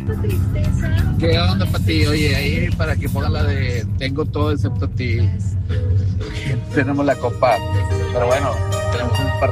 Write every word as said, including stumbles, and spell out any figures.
¿Qué onda, Pati? Oye, ahí para que pongan la de tengo todo excepto a ti. Tenemos la copa. Pero bueno, tenemos un partido